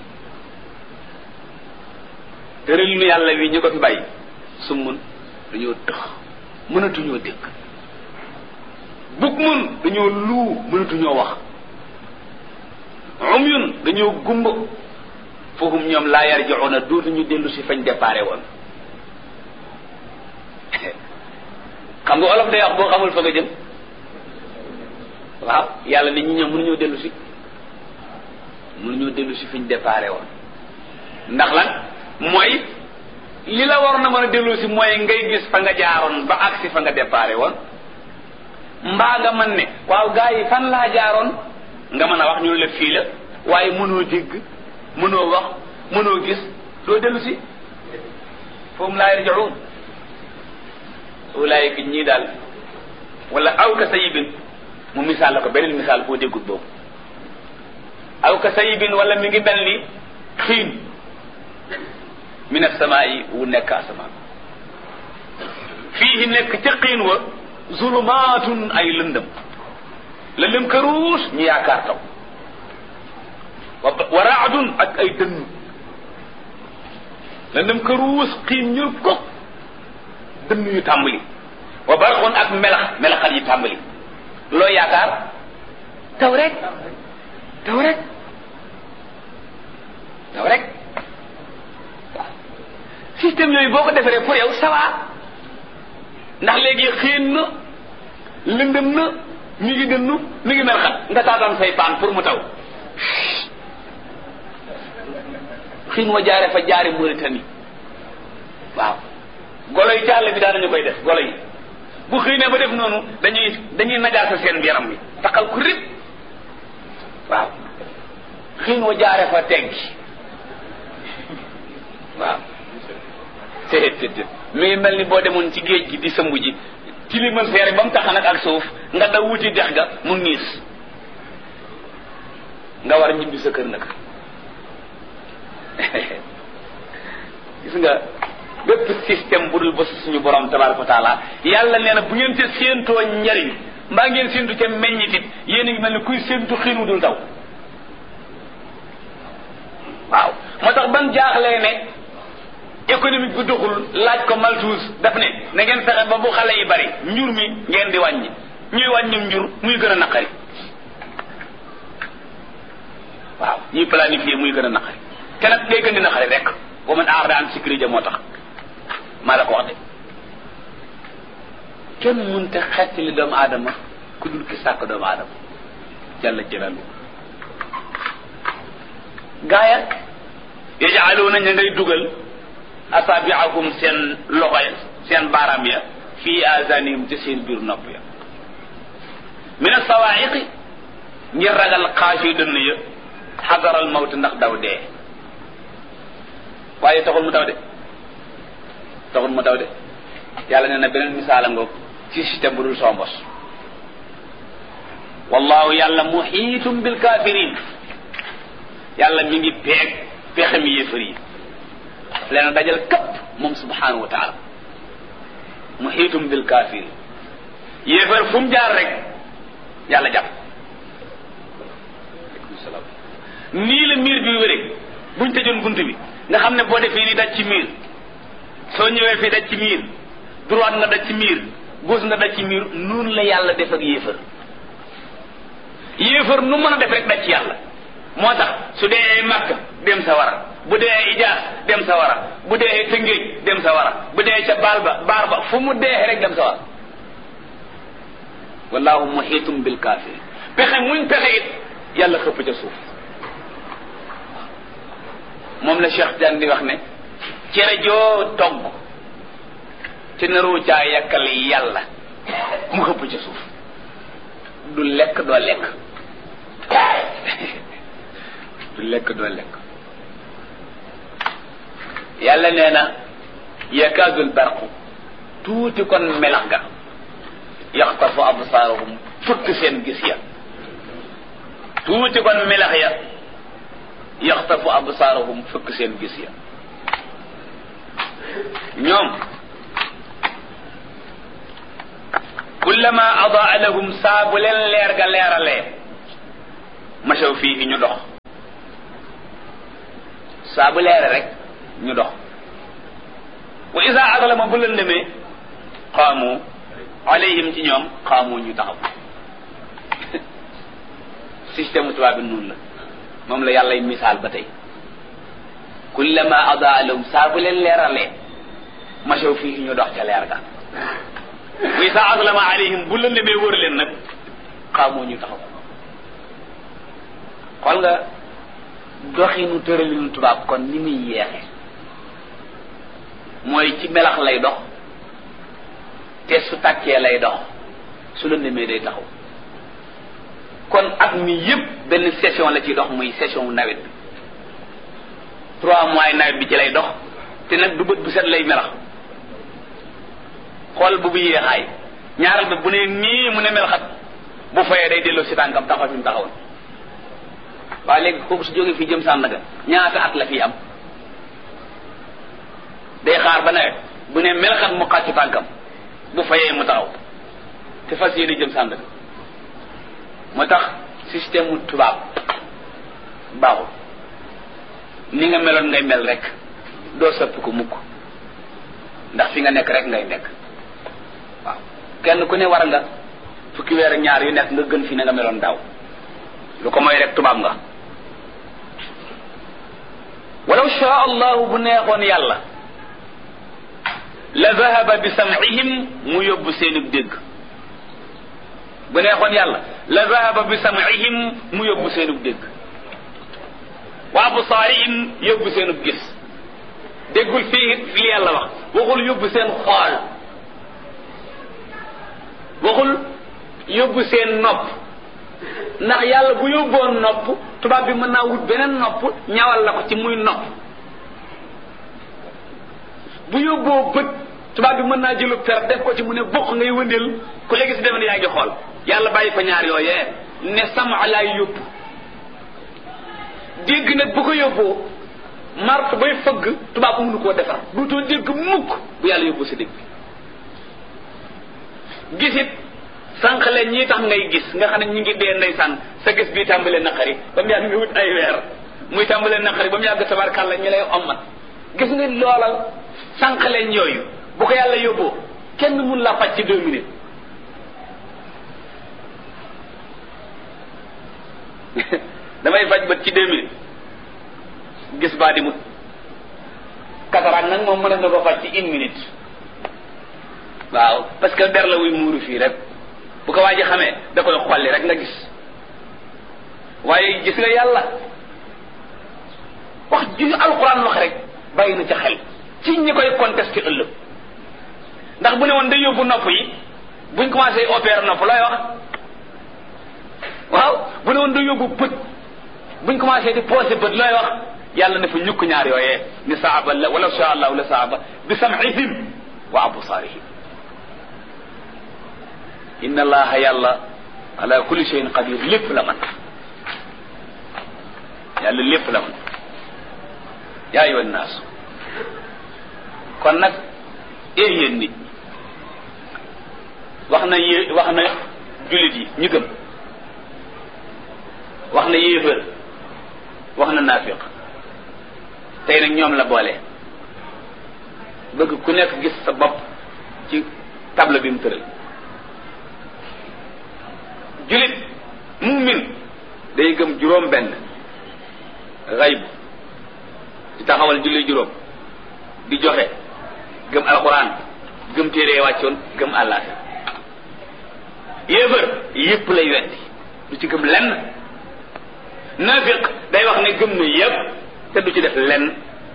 tëral nu yàlla wi ñu ko fi bàyyi summun dañoo tëx mënatuñoo dégg bukmun dañoo luu mënatuñoo wax umyun dañoo gumba foofu ñoom laa yarji'una dootuñu dellu si fañ déparé woon xam nga olof day wax boo xamul fa nga jëm waaw yàlla nit ñi ñoom mënuñoo dellu si fiñ déparé woon ndax lan mooy li la war na mën a dellu si mooy ngay gis fa nga jaaroon ba agsi fa nga déparé woon mbaa nga mën ne waaw gaa yi fan laa jaaroon nga mën a wax ñu la fii la waaye mënoo dégg mënoo wax mënoo gis doo dellu si foofu laa yarji'un ulaayika ñii daal wala aw ka sayibin mu misaal la ko beneen misaal boo déggut boobu aw ka sayibin wala mi ngi mel ni xiin min as-samaa'i wu nekk asamaan fii nekk ca xiin wa zulumaatun ay lëndëm këruus ñu yaakaar taw wa raadun ak ay dënn lëndëm këruus xiin ñur ko dënn yu tàmbali wa barxun ak melaxal yi tàmbali loo yaakaar taw rek waaw système yooyu boo ko defaree pour yow ça va ndax léegi xiin na lëndëm na mi ngi dënnu mi ngi melxat nga taataan say paan pour mu taw xiin wa jaare fa jaare Mauritanie waaw golo yi càll bi daanañu koy def golo yi bu xiinee ba def noonu dañuy najaasa seen yaram bi taxal ku rib waaw xiin wa jaare fa teggi waaw te mi ngi mel ni boo demoon ci géej gi di sëmbu ji ci li mën seere ba mu tax nag ak suuf nga daw wuti dex ga mu niis nga war a ñibbi sa kër nag gis nga bépp système bu dul ba suñu borom tabaraka wa taala yàlla nee na bu ngeen ca séentoo njariñ mbaa ngeen séentu ca meññitit yéen a ngi mel ni kuy séentu xiin wu dul taw waaw moo tax ban jaaxlee ne économique bu doxul laaj ko Malthus daf ne na ngeen fexe ba bu xale yi bari njur mi ngeen di wàññi ñuy wàññi njur muy gën a naqari waaw ñuy planifier muy gën a naqari te nag day gën di naqari rek wa man a'rada an zikri moo tax maa la ko wax de kenn mënta xettali doomu aadama ku dul ki sàkk doomu aadama jalla jalalu gaaya yaj'aluna ña ngay dugal asabi'ahum seen loxo ya seen baaraam ya fii azanihim ci seen biir nopp ya min as-sawa'iqi ngir ragal xaasi dënn ya xadaral mawt ndax daw dee waaye taxul mu taw de yàlla nee na beneen misaala ngoog ci système bu dul soo mbos wallahu yàlla muhiitum bil kafirin yàlla mi ngi peeg pexem yéefar yi leen dajal kapp moom subhanahu wa taala muhiitum bil kafirin yéefar fu mu jaar rek yàlla jàpp nii la miir bi wéree buñ tëjoon bunt bi nga xam ne boo defee ni daj ci miir soo ñëwee fii daj ci miir droite nga daj ci miir gauche nga daj ci miir noonu la yàlla def ak yéefar nu mën a def rek daj ci yàlla moo tax su dee Makka dem sa wara bu dee Ijaas dem sa wara bu dee Tëngéej dem sa wara bu dee ca baar ba fu mu dee rek dem sa wara wallahu muhiitum bil kaafiriin pexe muñ pexe it yàlla xëpp ca suuf moom la Cheikh Diagne di wax ne cere joo togg ci naru caa yakkal yàlla mu xëpp ca suuf du lekk doo lekk yàlla nee na yakaadul barqu tuuti kon melax ga yaxtafu absaarahum fëkk seen gis ya tuuti kon melax ya yaxtafu absaarahum fëkk seen gis ya ñoom kullama adaa lahum saa bu leen leer ga leeralee masaw fii ñu dox saa bu leere rek ñu dox wa isa adlama bu lëndëmee qaamu alayhim ci ñoom qaamu ñu taxaw système tubaab bi noonu la moom la yàllay misaal ba tey kullama adaa lahum saa bu leen leeralee masaw fii ñu dox ca leer ga wa isa adlama alayhim bu lëndëmee wër leen nag qaamu ñu taxaw xool nga doxinu tëralinu tubaab kon ni muy yeexe mooy ci melax lay dox te su tàkkee lay dox su la demee day taxaw kon at mi yépp benn session la ciy dox muy session nawet bi 3 mois nawet bi ci lay dox te nag du bët bu set lay melax xool bu yéexaay ñaaral ba bu ne nii mu ne melaxat bu fayee day delloo si tànkam taxaw fi mu taxawoon waaye léegi kooku su jógee fii jëm Sandaga ñaata at la fii am day xaar ba nawet bu ne melaxat mu xàcc tànkam bu fayee mu taxaw te fas yéene jëm Sandaga moo tax système mu tubaab baaxul ni nga meloon ngay mel rek doo sëpp ko mukk ndax fi nga nekk rek ngay nekk waaw kenn ku ne war nga fukki weer ak ñaar yu nekk nga gën fi ne nga meloon daaw lu ko mooy rek tubaab nga walaw shaa allahu bu neexoon yàlla la zahaba bi sam'ihim mu yóbbu seenub dégg bu neexoon yàlla la zahaba bi sam'ihim mu yóbbu seenub dégg wa absaarihim yóbbu seenub gis déggul fii li yàlla wax waxul yóbbu seen xool waxul yóbbu seen nopp ndax yàlla bu yóbboon nopp tubaab bi mën naa wut beneen nopp ñawal la ko ci muy nopp bu yóbboo bët tubaab bi mën naa jëlu per def ko ci mu ne bokk ngay wëndeel ku léegi si defe ne yaa ngi xool yàlla bàyyi fa ñaar yooyee ne sama laay yóbbu dégg nag bu ko yóbboo mart bay fëgg tubaab mënu koo defar duutoo dégg mukk bu yàlla yóbbu si dégg gisit sànq leen ñii tax ngay gis nga xam ne ñi ngi dee ndeysaan sa gis bii tàmbalee naqari ba mu yàgg nga wut ay weer muy tàmbalee naqari ba mu yàgg tabarkàlla ñi lay ommat gis nga loolal sànq leen yooyu bu ko yàlla yóbboo kenn mun la faj ci 2 minutes damay faj bët ci 2 minutes gis baa di mut cataracte nag moom mën nga ko faj ci 1 minute waaw parce que der la wuy muuru fii rek bu ko waa ji xamee da koy xolli rek nga gis waaye gis nga yàlla wax ju alxuraan wax rek bàyyi na ca xel ci ñi koy contesté ëllëg ndax bu ne woon day yóbbu nopp yi buñ commencé opérer nopp looy wax waaw bu ne woon day yóbbu bët buñ commencé di posé bët looy wax yàlla ne fa ñukk ñaar yooyee ni saaba la wala sha allahu la saaba bi sam'ihim wa absaarihim inna allaha yàlla ala kulli shay'in qadir lépp la man yàlla lépp la man yaa ayyuha nnaas kon nag yéen nit wax na jullit yi ñu gëm wax na yéefër wax na naafiq tey nag ñoom la boole bëgg ku nekk gis sa bopp ci table bi mu tëral jullit mu'min day gëm juróom benn xayb di taxawal julli juróom di joxe gëm alxuraan gëm téere wàccoon gëm àllaaxira yéefër yépp lay weddi du ci gëm lenn naafiq day wax ne gëm na yépp te du ci def lenn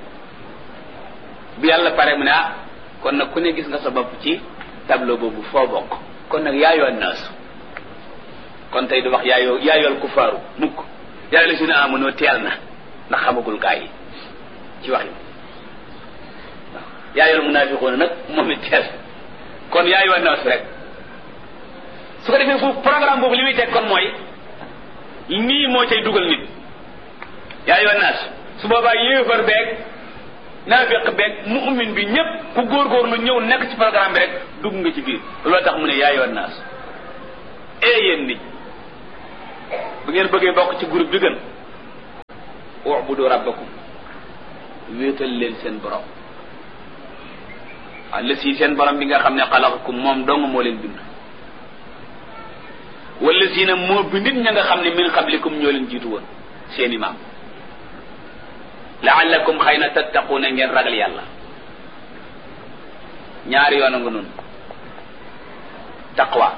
bi yàlla pare mu ne kon nag ku ne gis nga sa bopp ci tableau boobu foo bokk kon nag yaayoo naas kon tey du wax yaayool kufaaru mukk yaa la si ne amunoo teel na ndax xamagul gaa yi ci wax yi waaw yaayool munaafiqoona nag moom it teel kon yaayoo naas rek su ko defee foofu programme boobu li muy teg kon mooy nii moo cay dugal nit yaayoo naas su boobaa yéefar beeg naafiq beeg mu'min bi ñëpp ku góorgóorlu ñëw nekk ci programme bi rek dugg nga ci biir loolu tax mu ne yaayoo naas yéen nit bu ngeen bëggee bokk ci groupe bi gën u'budu rabbakum wéetal leen seen borom allasi seen borom bi nga xam ne xalaqakum moom dong moo leen bind wala si na moo bindit ña nga xam ne min qablikum ñoo leen jiitu woon seeni maam la'allakum xëy na tattaquuna ngeen ragal yàlla ñaari yoon a nga noonu taqwa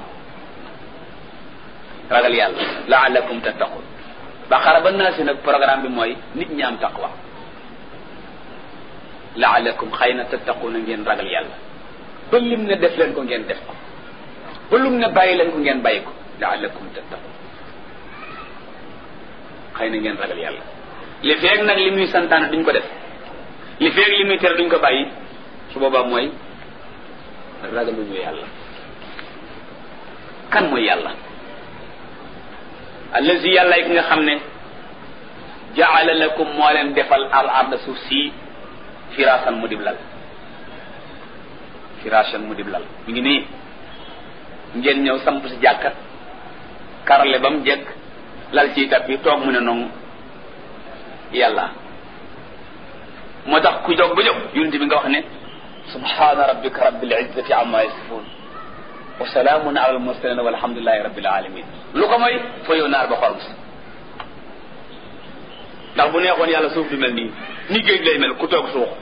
ragal yàlla la'allakum tattaqun baqara ba naa si nag programme bi mooy nit ñi am taqwa la'allakum xëy na tattaquna ngeen ragal yàlla ba lim ne def leen ko ngeen def ko ba lim ne bàyyi leen ko ngeen bàyyi ko la'allakum tattaqun xëy na ngeen ragal yàlla li feeg nag li muy santaane duñ ko def li feeg li muy tere duñ ko bàyyi su boobaa mooy ragaluñu yàlla kan mooy yàlla allazi yàlla yi nga xam ne jaala lakum moo leen defal al arda suuf si firaasan mu dib lal firaasan mu dib lal mi ngi nii ngeen ñëw samp si jàkka karale ba mu jekk lal ciy tappi toog mu ne noonu yàlla moo tax ku jóg ba jóg yonent bi nga wax ne subhaana rabbika rabbil izzati amma yasifun wa salaamun ala al mursalin walhamdulillahi rabbil alamin lu ko mooy fa yow naar ba xorom si ndax bu neexoon yàlla suuf du mel nii ni géej lay mel ku toog suux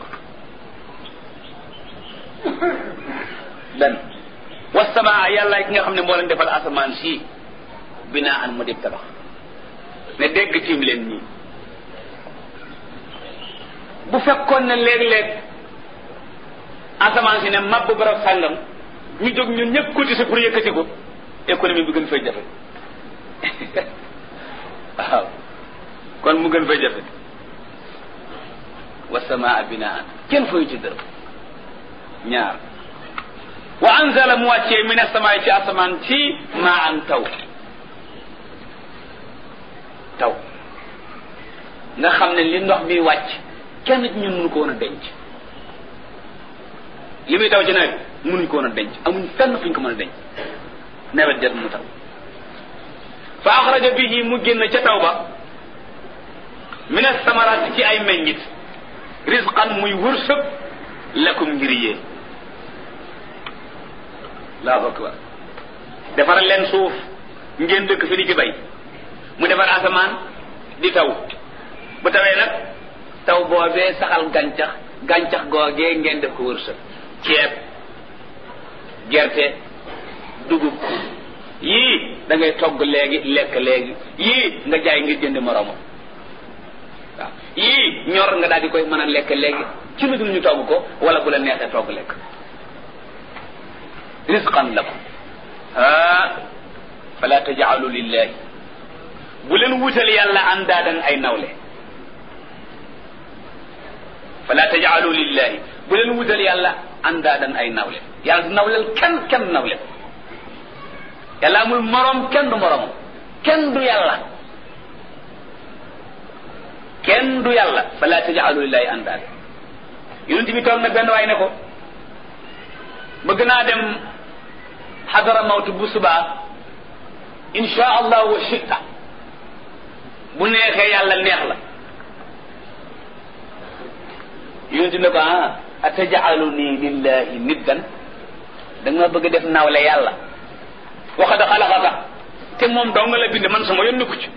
dan wasamaa yàlla ki nga xam ne moo leen defal asamaan si binaan mu dib tabax ne dégg tiim leen nii bu fekkoon ne léeg-léeg asamaan si ne mabbu barab sàngam ñu jóg ñun ñëpp cotiser pour yëkkati ko économie bi gën fay jafe waaw kon mu gën fay jafe wasamaa binaan kenn fayu ci dërëm ñaar wa anzala mu wàccee min as-samaa'i ci asamaan ci maa an taw nga xam ne li ndox mi wàcc kenn ci ñun mënu ko woon a denc li muy taw ci nawet mënuñ ko woon a denc amuñ fenn fuñ ko mën a denc nawet jot mu taw fa axraja bihi mu génn ca taw ba min as-samaraati ci ay meññit rizqan muy wërsëg lakum ngir yéen Allahu akbar defaral leen suuf ngeen dëkk fi di ci bay mu defar asamaan di taw bu tawee nag taw boobee saxal gàncax googee ngeen def ko wërsëg ceeb gerte dugub yii da ngay togg léegi lekk léegi yii nga jaay ngir jënd moroomam waaw yii ñor nga daal di koy mën a lekk léegi ci lu dul ñu togg ko wala bu la neexee togg lekk rizqan lakum fala taj'alu lillahi bu leen wutal yàlla andaadan ay nawle fala taj'alu lillahi bu leen wutal yàlla andaadan ay nawle yàlla du nawleel kenn nawle yàlla amul morom kenn du morom kenn du yàlla fala taj'alu lillahi andaadan yonent bi toog na benn waay ne ko bëgg naa dem xadara mawtu bu subaa insha allah wa shita bu neexee yàlla neex la yonent ne ko ataj'aluni lillahi niddan da nga bëgg def nawle yàlla waxad xalaqaka te moom dong la bind man sama yónni ko ci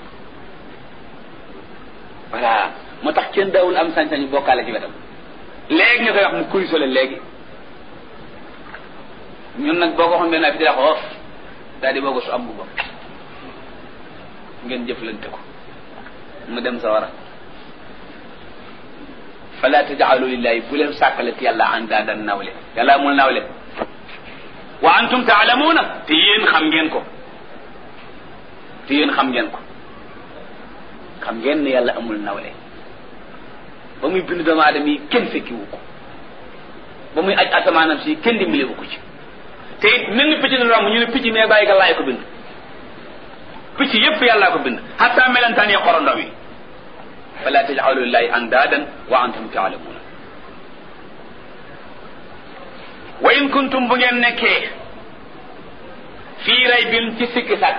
voilà moo tax kenn daawul am sañ-sañu bokkaale ci wetam léegi nga koy wax mu kuy sole léegi ñun nag boo ko xam ne naa fi di xoof daal di boo ko su am bu bopp ngeen jëflante ko mu dem sa war a fala taj'alu lillahi bu leen sàkkalati yàlla andaadan nawle yàlla amul nawle wa antum ta'lamuna te yéen xam ngeen ko xam ngeen ne yàlla amul nawle ba muy bind doomu aadama yi kenn fekkiwu ko ba muy aj asamaanam si kenn dimbalewu ko ci te it mel ni picc na romb ñu ne picc mais bàyyi ka laay ko bind picc yépp yàllaa ko bind hatta melentaan yi xorondom yi fala taj'alu lillahi andaadan wa antum ta'lamuna wa in kuntum bu ngeen nekkee fii raybin ci sikki sàkk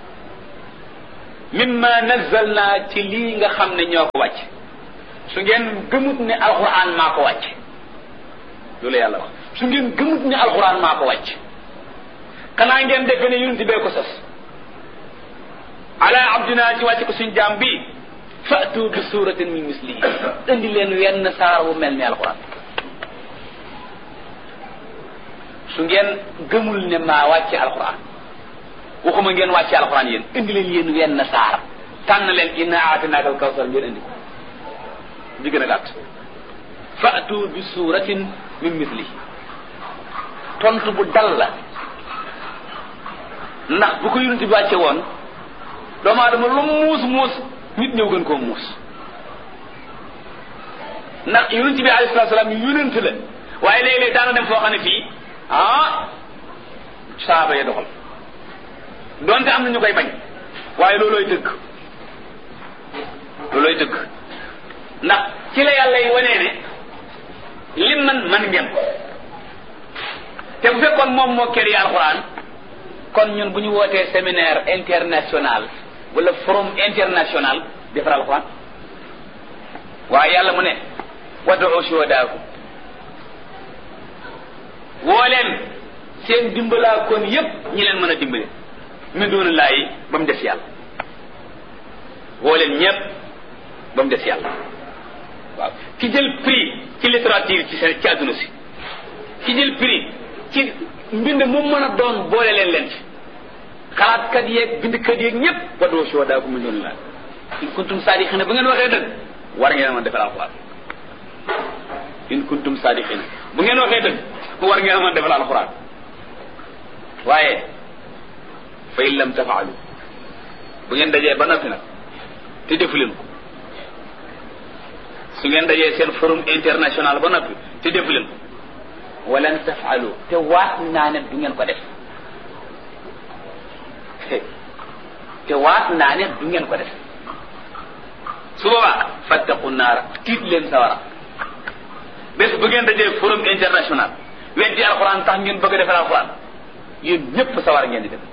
mimma nazzalna ci lii nga xam ne ñoo ko wàcc su ngeen gëmut ne alquran maa ko wàcc loolu yàlla wax su ngeen gëmut ne alquran maa ko wàcc xanaa ngeen defe ne yonent bee ko sos ala abdina ci wàcc ko suñ jaam bi fa'tu bi suratin min mislihi indi leen wenn saar wu mel ni alquran su ngeen gëmul ne maa wàcce alquran waxuma ngeen wàcce alquran yéen indi leen yéen wenn saar tànn leen inna aatinaaka alkawsar ngeen indi ko di gën a gàtt fa'tu bi suratin min mislihi tontu bu dal la ndax bu ko yonent bi wàcce woon doomu aadama lu muus nit ñëw gën koo muus ndax yonent bi alayhi salaatu salaam yonent la waaye léeg-léeg daana dem foo xam ne fii saaba ya doxal donte am na ñu koy bañ waaye loolooy dëgg ndax ci la yàlla yi wanee ne lim man ngeen ko te bu fekkoon moom moo kër yi alxuraan kon ñun bu ñu wootee séminaire international wala forum international defar alxuraan waaye yàlla mu ne wad'u shuhadaakum woo leen seen dimbalaa kon yépp ñi leen mën a dimbale min duunillaahi ba mu des yàlla woo leen ñépp ba mu des yàlla waaw ki jël prix ci littérature ci àdduna si ki jël prix ci mbind mu mën a doon boole leen ci xalaatkat yeeg bindkat yeeg ñépp wad'u shuhadaakum min duunillaahi in kuntum saadiqiina bu ngeen waxee dëgg war ngeen mën defal alxuraan in kuntum saadiqiina bu ngeen waxee dëgg war ngeen mën defal alxuraan waaye fa in lam tafaalu bu ngeen dajee ba noppi nag te defu leen ko su ngeen dajee seen forum international ba noppi te defu leen ko walan tafaalu te waat naa ne du ngeen ko def te waat naa ne du ngeen ko def su boobaa fattaqu naara tiit leen sawara bés bu ngeen dajee forum international weddi alxuraan tax ngeen bëgg a defal alxuraan yéen ñëpp sawara ngeen di def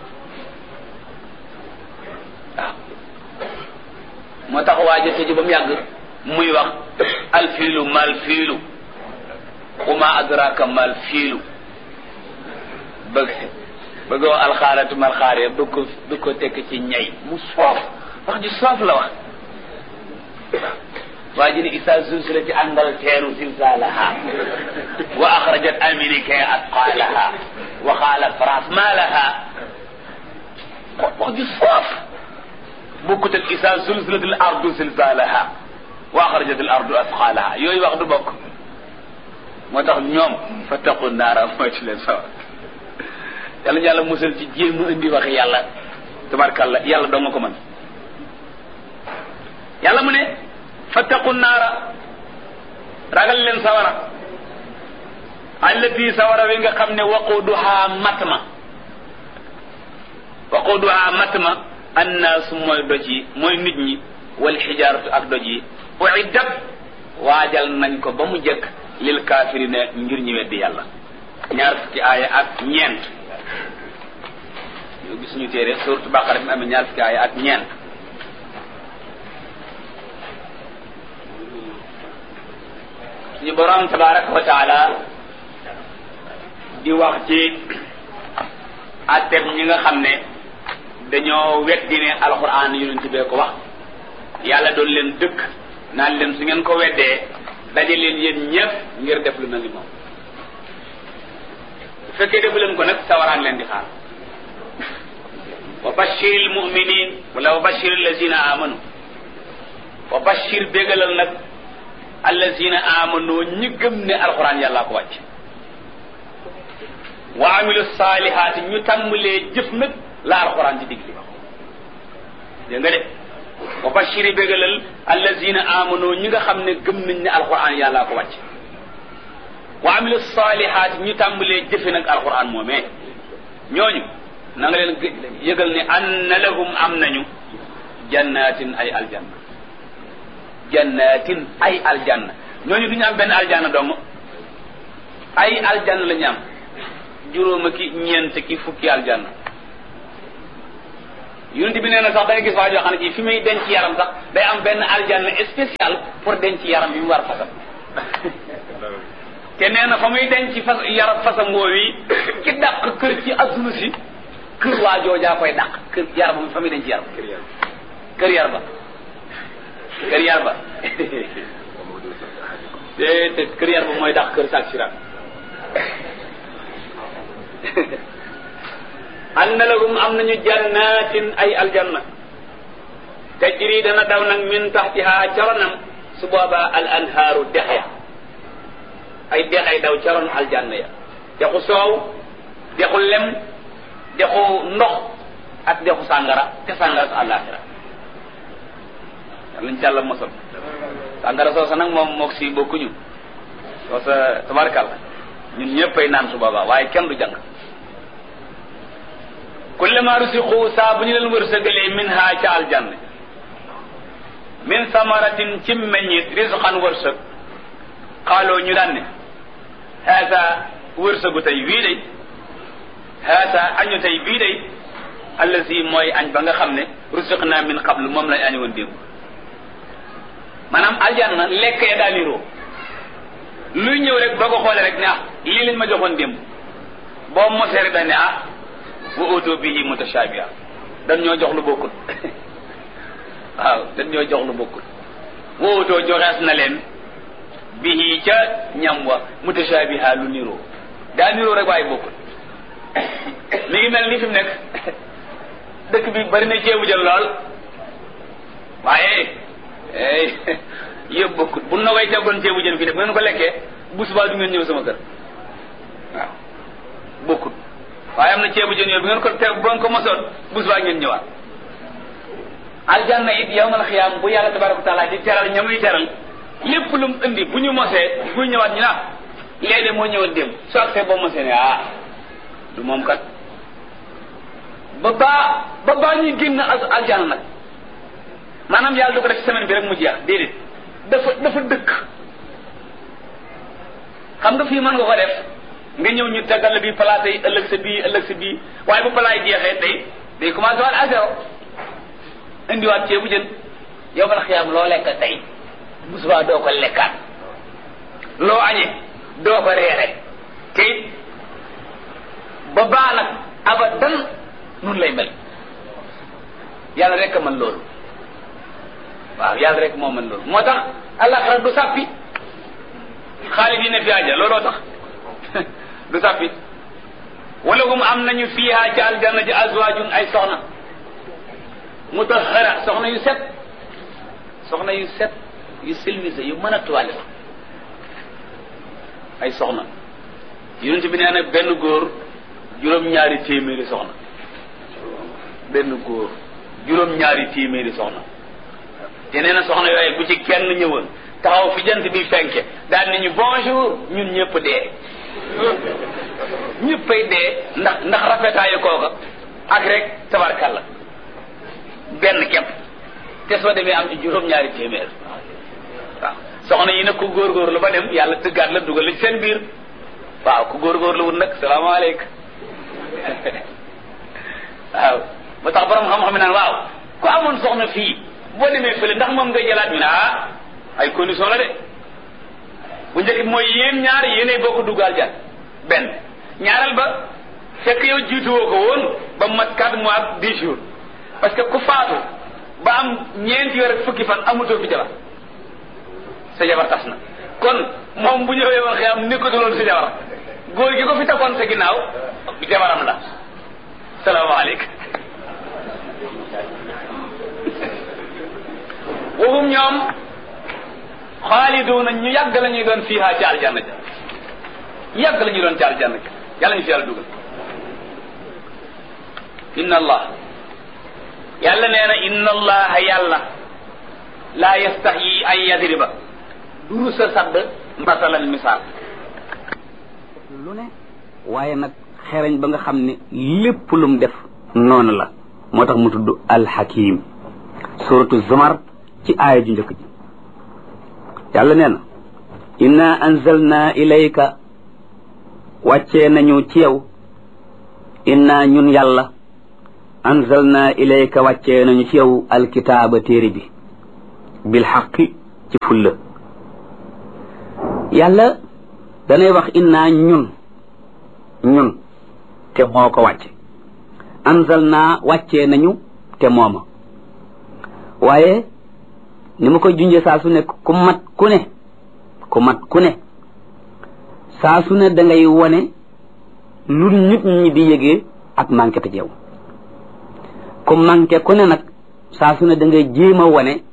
waaw moo tax waaja tëji ba mu yàgg muy wax alfiilu mal fiilu uma adraka mal fiilu bëgg alxaaratu mal xaare bëgg ko tekk ci ñay mu soof wax ji soof la wax waa ji ne isa zulzilati Angleterre zilzalaha wa akhrajat Amérique athqalaha wa qala France ma laha wax ji soof bokkut ak isa zulzilati al ardu zilzalaha wa akhrajat al ardu athqalaha yooyu wax du bokk moo tax ñoom fattaqu naara mooy ci leen sawar yàlla ñu yàlla musal ci jéem mu indi waxi yàlla tabarkalla yàlla doo nga ko mën yàlla mu ne fattaqu naara ragal leen sawara allati sawara wi nga xam ne waquduha matma annaasu mooy doj yi mooy nit ñi wal xijaaratu ak doj yi uiddat waajal nañ ko ba mu jëkk lil kaafirina ngir ñi weddi yàlla ñaar fukki aaya ak ñeent yow gis ñu téere suuratu Baqara bi amee ñaar fukki aaya ak ñeent suñu borom tabaraka wa taala di wax ci atteb ñi nga xam ne dañoo weddi ne alxuraan yonent bee ko wax yàlla doon leen dëkk naan leen su ngeen ko weddee daje leen yéen ñëpp ngir def lu mel ni moom bu fekkee defu leen ko nag sawaraan leen di xaar wa bashiril mu'minin wala wa bashiril lazina amanu wa bashir bégalal nag allazina amanu ñi gëm ne alxuraan yàllaa ko wàcc wa amilu saalihaati ñu tàmbalee jëf nag la alxuraan di digli dégg nga de wa bashiri bégalal allazina amanu ñi nga xam ne gëm nañ ne alxuraan yàllaa ko wàcc wa amilu saalihaati ñu tàmbalee jëfe nag alxuraan moomee ñooñu na nga leen yëgal ne anna lahum am nañu jannatin ay aljanna jannatin ay aljanna ñooñu duñu am benn aljanna dong ay aljanna la ñu am juróoma ki ñeent ki fukki aljanna yonent bi nee na sax da nga gis waa joo xam ne ji fi muy denc yaram sax day am benn aljanna spécial pour denc yaram yi mu war a fasam te nee na fa muy denc fasam woowi ki dàq kër ci adduna si kër waa joojaa koy dàq kër yaram fa muy denc yaram kër yar ba te kër yar ba mooy dàq kër saak siram anna lahum am nañu jannatin ay aljanna tajri dana daw nag min taxtiha caronam su boobaa al anhaaru dex ya ay dex ay daw caron aljanna ya dexu soow dexu lem dexu ndox ak dexu sàngara te sàngara su àllaaxira lañ ci Yàlla mosal sàngara soosa nag moom mook si bokkuñu soosa tabarkàlla ñun ñëppay naan su boobaa waaye kenn du jàng kullama rusiqu saa bu ñu leen wërsëgalee min ha ca aljanna min samaratin ci meññit risqan wërsëg xaaloo ñu daan ne haasa wërsëgu tey wii day haasa añu tey bii day allazi mooy añ ba nga xam ne rusiqna min qablu moom lañ añu woon démb maanaam aljanna lekk ya daa niroo luy ñëw rek boo ko xoolee rek ne ah lii lañ ma joxoon démb boo mosee rek dañ ne ah wa utu bihi mutashabiha dañ ñoo jox lu bokkul waaw dañ ñoo jox lu bokkul wa utu joxees na leen bihi ca ñam wa mutashabiha lu niroo daa niroo rek waaye bokkul mi ngi mel ni fi mu nekk dëkk bi bari na ceebu jël lool waaye yëpp bokkul bu na koy teggoon ceebu jën fii de bu ngeen ko lekkee bu subaa du ngeen ñëw sama kër waaw bokkul waaye am na ceebu jën yooyu bu ngeen ko teg bu ngeen ko mosoon bu subaa ngeen ñëwaat aljanna it yawmal xiyaam bu yàlla tabaraka wa taala di teral ñamuy teral lépp lu mu indi bu ñu mosee buy ñëwaat ñu naan léegi de moo ñëwoon démb soo agsee boo mosee ne ah du moom kat ba baa ñuy génn aljanna nag maanaam yàlla du ko def ci semaine bi rek mu jeex déedéet dafa dëkk xam nga fii mën nga ko def nga ñëw ñu tegal la bii palaat yi ëllëg sa bii waaye bu palaat yi jeexee tey day commencé waat à zéro indiwaat ceebu jën yow man xiyaam loo lekk tey bu subaa doo ko lekkaat loo añee doo ko reere tey ba baa nag abadan nun lay mel yàlla rek a mën loolu waaw yàlla rek moo mën loolu moo tax àllaxira du sàppi xaalidina fi aja looloo tax du sàppi wala hum am nañu fiiha ca aljanna ji azwaajun ay soxna mutahhara soxna yu set yu silwise yu mën a tuwaale ay soxna yonent bi nee na benn góor juróom-ñaari téeméeri soxna benn góor juróom-ñaari téeméeri soxna te nee na soxna yooyu bu ci kenn ñëwoon taxaw fi jant bi fenke daal ni ñu bonjour ñun ñëpp dee ñëppay dee ndax rafetaayu kooka ak rek tabarkalla benn kepp te soo demee am ci juróom-ñaari téeméer waaw soxna yi nag ku góorgóorlu ba dem yàlla tëggaat la dugal la ci seen biir waaw ku góorgóorlu wut nag salaamaaleykum waaw ba tax borom xam-xam naan waaw ku amoon soxna fii boo demee fële ndax moom ngay jëlaat ñu ne ah ay condition la de bu njëkk bi mooy yéen ñaar yéenay bokk duggaal jan benn ñaareel ba fekk yow jiituwoo ko woon ba mat 4 mois ak 10 jours parce que ku faatu ba am ñeenti weer ak fukki fan amutoo fi jabar sa jabar tas na kon moom bu ñëwee woon xëy am nekkatuloon sa jabar góor gi ko fi takkoon sa ginnaaw jabaram la salaamaaleykum waxum ñoom xaaliduuna ñu yàgg la ñuy doon fiihaa ci aljanna ja yàgg la ñuy doon ci aljanna ja yàlla ñu fi yàlla dugal inna allah yàlla nee na inna allaha yàlla laa yastaxyi an yadriba du rusa sadd masalan misaal lu ne waaye nag xereñ ba nga xam ne lépp lum def noonu la moo tax mu tudd alxakim suratu zumar ci aaya ju njëkk ji yàlla nee na inna anzalna ilayka wàccee nañu ci yow inna ñun yàlla anzalna ilayka wàccee nañu ci yow alkitaaba téere bi bil xaqi ci fulla yàlla danay wax inna ñun te moo ko wàcce anzalna wàccee nañu te mooma waaye ni ma koy junjee saa su ne ku mat ku ne saa su ne da ngay wone lu nit ñi di yëgee ak manqué te yow ku manqué ku ne nag saa su ne da ngay jéem a wone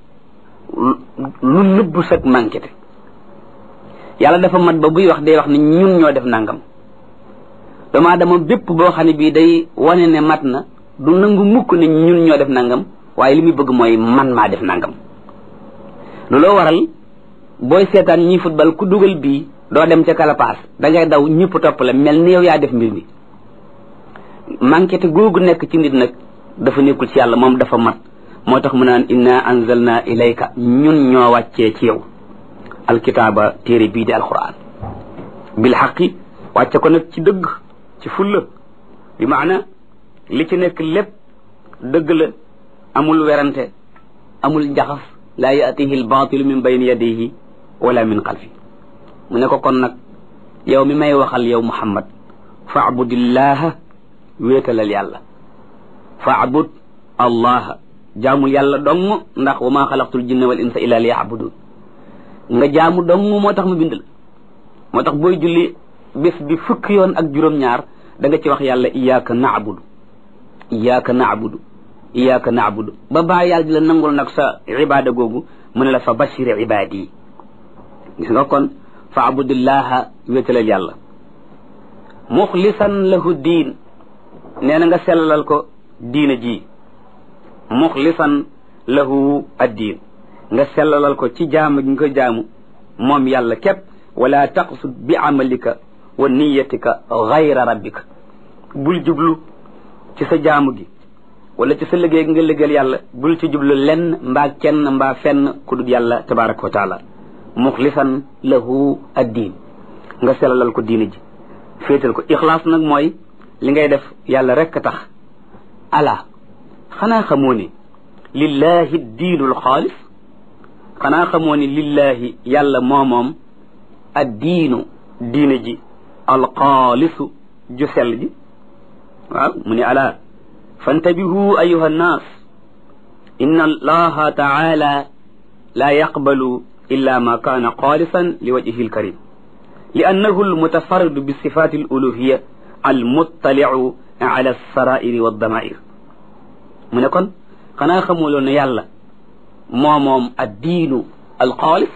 lu nëbbu sag manqué te yàlla dafa mat ba buy wax day wax ne ñun ñoo def nangam dama dama bépp boo xam ne bii day wane ne mat na du nangu mukk ne ñun ñoo def nangam waaye li muy bëgg mooy man maa def nangam looloo waral booy seetaan ñi football ku dugal bii doo dem ca kalapaas da ngay daw ñëpp topp la mel ni yow yaa def mbir mi manqué te googu nekk ci nit nag dafa nekkul ci yàlla moom dafa mat moo tax mu naan inna anzalna ilayka ñun ñoo wàccee ci yow alkitaaba téere bii di alquran bil xaqi wàcce ko nag ci dëgg ci fulla bi maana li ci nekk lépp dëgg la amul werante amul njaxas laa yaatihi albaatilu min bayni yadihi wala min xalfi mu ne ko kon nag yow mi may waxal yow muhammad faabudillaha wéetalal yàlla faabud allaha jaamul yàlla dong ndax wa maa xalaqtul jinna wal insa illa liya'budun nga jaamu dong moo tax mu bind la moo tax booy julli bés bi fukki yoon ak juróom-ñaar da nga ci wax yàlla iyyaka na'budu iyyaka na'budu iyyaka na'budu ba baa yàlla di la nangul nag sa ibaada googu mu ne la fa bashir ibaadi yi gis nga kon fa abudillaha wéetalal yàlla muxlisan lahu diin nee na nga sellalal ko diina ji muxlisan lahu addiin nga sellalal ko ci jaamu gi nga ko jaamu moom yàlla képp wala taqsud bi amalika wa niyatika gayra rabbika bul jublu ci sa jaamu gi wala ci sa liggéey gi nga liggéeyal yàlla bul ci jublu lenn mbaa kenn mbaa fenn ku dul yàlla tabaraka wa taala muxlisan lahu addiin nga sellalal ko diina ji féetal ko ixlaas nag mooy li ngay def yàlla rekk tax ala xanaa xamoo ni lillahi diinul xaalis xanaa xamoo ni lillahi yàlla moomoom addiinu diina ji alxaalisu ju sell ji waaw mu ne ala fantabihu ayuha nnaas inna allaha taala la yaqbalu illa ma kaana xaalisan li wajhihi alkarim li annahu almutafarridu bi sifati aluluhiya almuttaliu ala alsarairi waddamair mu ne kon xanaa xamuloo ne yàlla moomoom addiinu alxaalis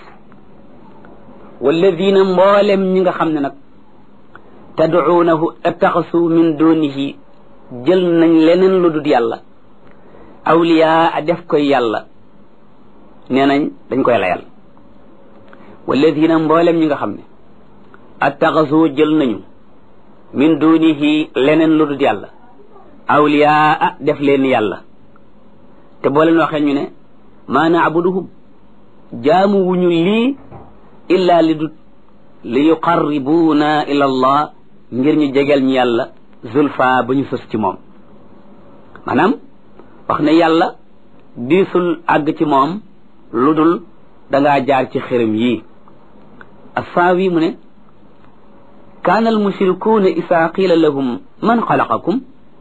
walladina mboolem ñi nga xam ne nag tadcuunahu attaxasu min dunihi jël nañ leneen lu dul yàlla awliyaa def koy yàlla nee nañ dañ koy layal walladina mboolem ñi nga xam ne attaxasu jël nañu min dunihi leneen lu dul yàlla awliyaa def leen yàlla te boo leen waxee ñu ne maa naabuduhum jaamu wuñu lii illa li yuqarribuuna ila allah ngir ñu jegeel ñu yàlla zulfa ba ñu sës ci moom maanaam wax ne yàlla diisul àgg ci moom lu dul dangaa jaar ci xërëm yii assaawi mu ne kaana almushrikuuna isaa qiila lahum man xalaqakum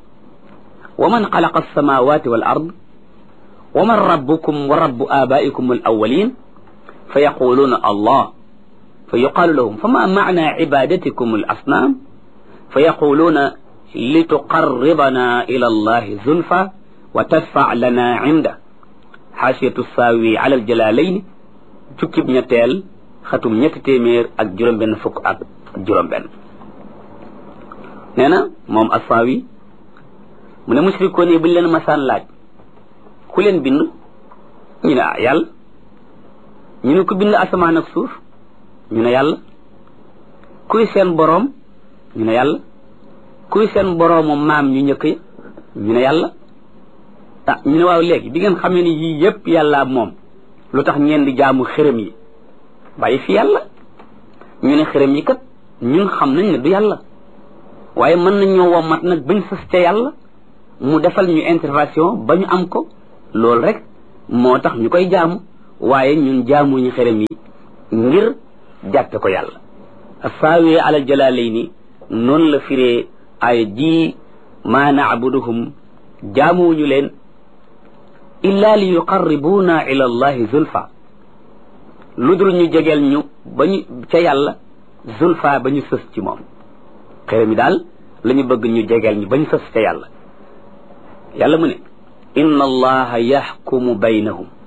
wa man xalaqa alsamawati wal ard wa man rabbukum wa rabbu abaikum al awalin fa yaquluuna allah fa yuqaalu lahum fama macna cibadatikum al asnaam fa yaquluuna lituqarribana ila allahi zulfa wa tadfac lana cinda xaasiyatu saawi ala aljalalayn jukkib ñetteel xatum ñetti téeméer ak juróom-benn fukk ak juróom-benn nee na moom assaawi mu ne mushrikoon yi buñ leen masaan laaj ku leen bind ñu ne yàlla ñu ne ku bind asamaan ak suuf ñu ne yàlla kuy seen boroom ñu ne yàlla kuy seen boroomu maam ñu njëkk yi ñu ne yàlla ah ñu ne waaw léegi bi ngeen xamee ni yii yëpp yàlla moom lu tax ngeen di jaamu xërëm yi bàyyi fi yàlla ñu ne xërëm yi kat ñun xam nañ ne du yàlla waaye mën nañ ñoo wommat nag bañ sës ca yàlla mu defal ñu intervention ba ñu am ko loolu rek moo tax ñu koy jaamu waaye ñun jaamuñu xërëm yi ngir jàppe ko yàlla saawi alal jalaalayni noonu la firee ay ji ma na'buduhum jaamuwuñu leen illa li yuqarribuna ila allahi zulfa lu dul ñu jegeel ñu ba ñu ca yàlla zulfa ba ñu sës ci moom xërëm yi daal la ñu bëgg ñu jegeel ñu ba ñu sës ca yàlla yàlla mu ne inna allaha yaxkumu baynahum